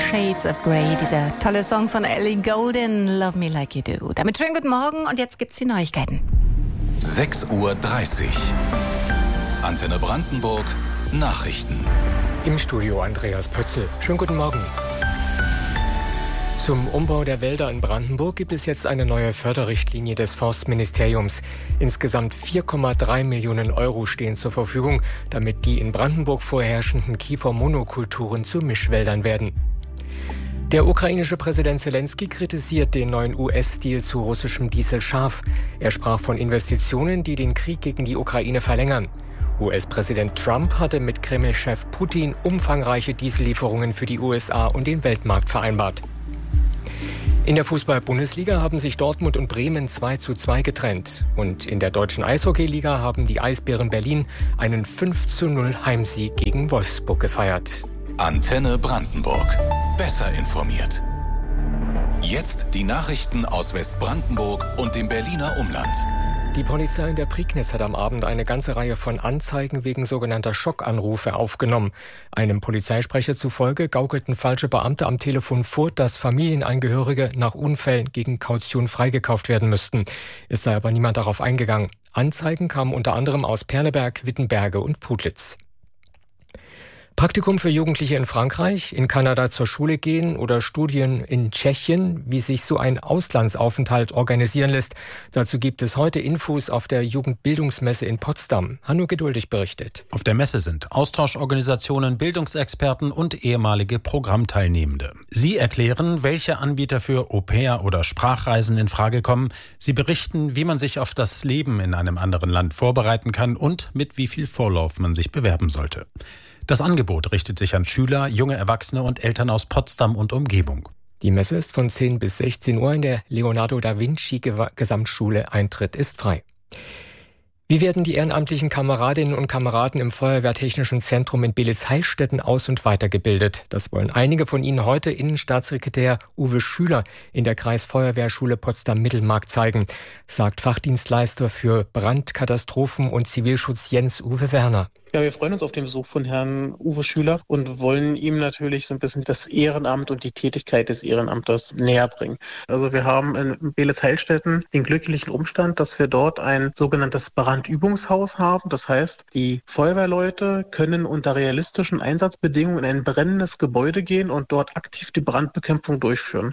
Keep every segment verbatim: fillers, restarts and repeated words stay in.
Shades of Grey, dieser tolle Song von Ellie Goulding, Love Me Like You Do. Damit schönen guten Morgen und jetzt gibt's die Neuigkeiten. sechs Uhr dreißig. Antenne Brandenburg, Nachrichten. Im Studio Andreas Pötzl. Schönen guten Morgen. Zum Umbau der Wälder in Brandenburg gibt es jetzt eine neue Förderrichtlinie des Forstministeriums. Insgesamt vier Komma drei Millionen Euro stehen zur Verfügung, damit die in Brandenburg vorherrschenden Kiefermonokulturen zu Mischwäldern werden. Der ukrainische Präsident Zelensky kritisiert den neuen U S-Deal zu russischem Diesel scharf. Er sprach von Investitionen, die den Krieg gegen die Ukraine verlängern. U S-Präsident Trump hatte mit Kreml-Chef Putin umfangreiche Diesellieferungen für die U S A und den Weltmarkt vereinbart. In der Fußball-Bundesliga haben sich Dortmund und Bremen zwei zu zwei getrennt. Und in der deutschen Eishockeyliga haben die Eisbären Berlin einen fünf zu null Heimsieg gegen Wolfsburg gefeiert. Antenne Brandenburg. Besser informiert. Jetzt die Nachrichten aus Westbrandenburg und dem Berliner Umland. Die Polizei in der Prignitz hat am Abend eine ganze Reihe von Anzeigen wegen sogenannter Schockanrufe aufgenommen. Einem Polizeisprecher zufolge gaukelten falsche Beamte am Telefon vor, dass Familienangehörige nach Unfällen gegen Kaution freigekauft werden müssten. Es sei aber niemand darauf eingegangen. Anzeigen kamen unter anderem aus Perleberg, Wittenberge und Putlitz. Praktikum für Jugendliche in Frankreich, in Kanada zur Schule gehen oder Studien in Tschechien, wie sich so ein Auslandsaufenthalt organisieren lässt. Dazu gibt es heute Infos auf der Jugendbildungsmesse in Potsdam. Hanno Geduldig berichtet. Auf der Messe sind Austauschorganisationen, Bildungsexperten und ehemalige Programmteilnehmende. Sie erklären, welche Anbieter für Au-pair- oder Sprachreisen in Frage kommen. Sie berichten, wie man sich auf das Leben in einem anderen Land vorbereiten kann und mit wie viel Vorlauf man sich bewerben sollte. Das Angebot richtet sich an Schüler, junge Erwachsene und Eltern aus Potsdam und Umgebung. Die Messe ist von zehn bis sechzehn Uhr in der Leonardo da Vinci Gesamtschule. Eintritt ist frei. Wie werden die ehrenamtlichen Kameradinnen und Kameraden im Feuerwehrtechnischen Zentrum in Belitz-Heilstätten aus- und weitergebildet? Das wollen einige von ihnen heute Innenstaatssekretär Uwe Schüler in der Kreisfeuerwehrschule Potsdam-Mittelmark zeigen, sagt Fachdienstleister für Brand-, Katastrophen- und Zivilschutz Jens-Uwe Werner. Ja, wir freuen uns auf den Besuch von Herrn Uwe Schüler und wollen ihm natürlich so ein bisschen das Ehrenamt und die Tätigkeit des Ehrenamtes näher bringen. Also wir haben in Belitz-Heilstätten den glücklichen Umstand, dass wir dort ein sogenanntes Brandübungshaus haben. Das heißt, die Feuerwehrleute können unter realistischen Einsatzbedingungen in ein brennendes Gebäude gehen und dort aktiv die Brandbekämpfung durchführen.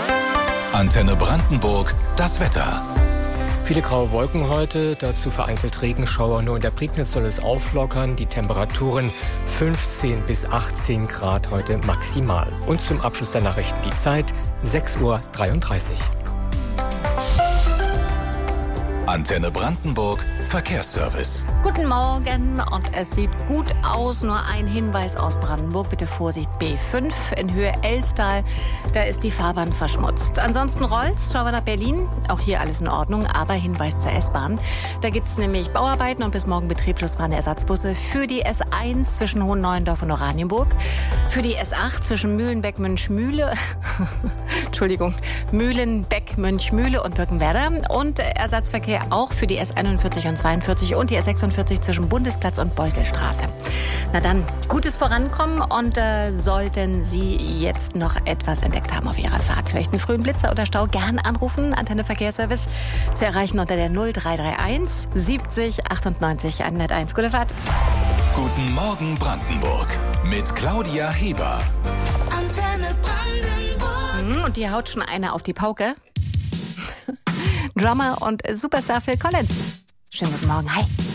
Antenne Brandenburg, das Wetter. Viele graue Wolken heute, dazu vereinzelt Regenschauer. Nur in der Prignitz soll es auflockern. Die Temperaturen fünfzehn bis achtzehn Grad heute maximal. Und zum Abschluss der Nachrichten die Zeit, sechs Uhr dreiunddreißig. Antenne Brandenburg, Verkehrsservice. Guten Morgen und es sieht gut aus. Nur ein Hinweis aus Brandenburg. Bitte Vorsicht, B fünf in Höhe Elstal. Da ist die Fahrbahn verschmutzt. Ansonsten rollt's. Schauen wir nach Berlin. Auch hier alles in Ordnung. Aber Hinweis zur S-Bahn. Da gibt's nämlich Bauarbeiten und bis morgen betriebsschlussfahrende Ersatzbusse für die S eins zwischen Hohenneuendorf und Oranienburg. Für die S acht zwischen Mühlenbeck-Mönchmühle. Entschuldigung. Mühlenbeck-Mönchmühle und Birkenwerder. Und Ersatzverkehr auch für die S einundvierzig und zweiundvierzig und die S sechsundvierzig zwischen Bundesplatz und Beuselstraße. Na dann, gutes Vorankommen und äh, sollten Sie jetzt noch etwas entdeckt haben auf Ihrer Fahrt, vielleicht einen frühen Blitzer oder Stau, gern anrufen. Antenne Verkehrsservice zu erreichen unter der null drei drei eins siebzig achtundneunzig hunderteins. Gute Fahrt. Guten Morgen Brandenburg mit Claudia Heber. Antenne Brandenburg. Und die haut schon einer auf die Pauke. Drummer und Superstar Phil Collins. Schönen guten Morgen. Hi.